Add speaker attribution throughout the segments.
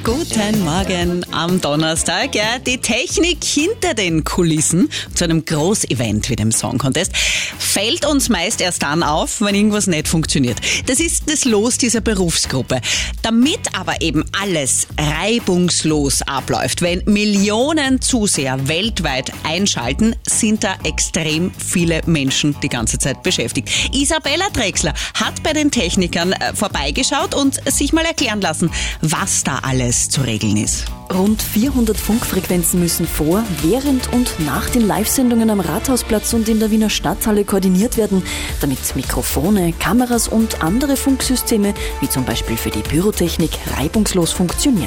Speaker 1: Guten Morgen am Donnerstag. Ja, die Technik hinter den Kulissen zu einem Großevent wie dem Song Contest fällt uns meist erst dann auf, wenn irgendwas nicht funktioniert. Das ist das Los dieser Berufsgruppe. Damit aber eben alles reibungslos abläuft, wenn Millionen Zuseher weltweit einschalten, sind da extrem viele Menschen die ganze Zeit beschäftigt. Isabella Drechsler hat bei den Technikern vorbeigeschaut und sich mal erklären lassen, was da alles zu regeln ist.
Speaker 2: Rund 400 Funkfrequenzen müssen vor, während und nach den Live-Sendungen am Rathausplatz und in der Wiener Stadthalle koordiniert werden, damit Mikrofone, Kameras und andere Funksysteme, wie zum Beispiel für die Pyrotechnik, reibungslos funktionieren.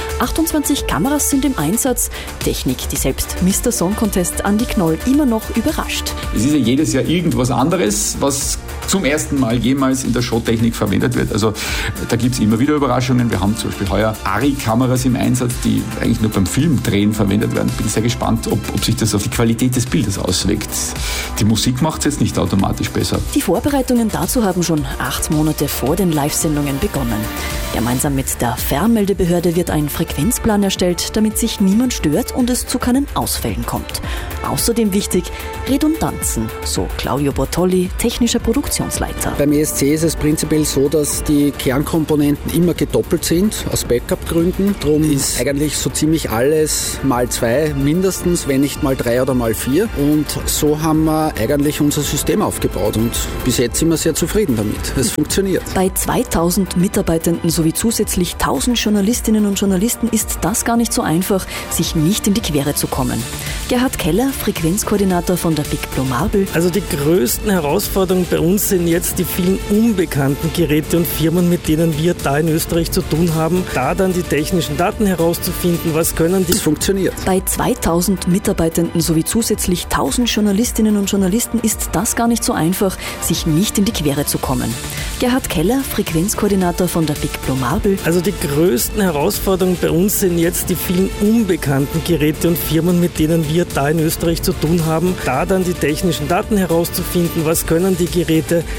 Speaker 2: 28 Kameras sind im Einsatz. Technik, die selbst Mr. Song Contest Andi Knoll immer noch überrascht.
Speaker 3: Es ist ja jedes Jahr irgendwas anderes, was zum ersten Mal jemals in der Showtechnik verwendet wird. Also da gibt es immer wieder Überraschungen. Wir haben zum Beispiel heuer ARRI-Kameras im Einsatz, die eigentlich nur beim Filmdrehen verwendet werden. Bin sehr gespannt, ob sich das auf die Qualität des Bildes auswirkt. Die Musik macht es jetzt nicht automatisch besser.
Speaker 2: Die Vorbereitungen dazu haben schon 8 Monate vor den Live-Sendungen begonnen. Gemeinsam mit der Fernmeldebehörde wird ein Frequenzplan erstellt, damit sich niemand stört und es zu keinen Ausfällen kommt. Außerdem wichtig, Redundanzen, so Claudio Bortolli, technischer Produktionsleiter.
Speaker 4: Beim ESC ist es prinzipiell so, dass die Kernkomponenten immer gedoppelt sind, aus Backup-Gründen. Darum ist eigentlich so ziemlich alles mal 2 mindestens, wenn nicht mal 3 oder mal 4. Und so haben wir eigentlich unser System aufgebaut und bis jetzt sind wir sehr zufrieden damit. Es funktioniert.
Speaker 2: Bei 2000 Mitarbeitenden sowie zusätzlich 1000 Journalistinnen und Journalisten ist das gar nicht so einfach, sich nicht in die Quere zu kommen. Gerhard Keller, Frequenzkoordinator von der Big Blue Marble.
Speaker 5: Also die größten Herausforderungen bei uns sind jetzt die vielen unbekannten Geräte und Firmen, mit denen wir da in Österreich zu tun haben, da dann die technischen Daten herauszufinden, was können die.
Speaker 4: Es funktioniert.
Speaker 2: Bei 2000 Mitarbeitenden sowie zusätzlich 1000 Journalistinnen und Journalisten ist das gar nicht so einfach, sich nicht in die Quere zu kommen. Gerhard Keller, Frequenzkoordinator von der Big Blue Marble.
Speaker 5: Also die größten Herausforderungen bei uns sind jetzt die vielen unbekannten Geräte und Firmen, mit denen wir da in Österreich zu tun haben, da dann die technischen Daten herauszufinden, was können die Geräte,